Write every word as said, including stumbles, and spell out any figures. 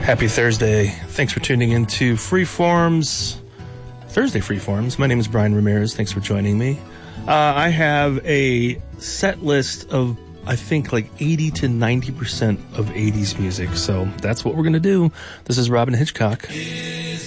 Happy Thursday. Thanks for tuning in to Freeforms, Thursday Freeforms. My name is Brian Ramirez. Thanks for joining me. Uh, I have a set list of, I think, like eighty to ninety percent of eighties music. So that's what we're going to do. This is Robin Hitchcock.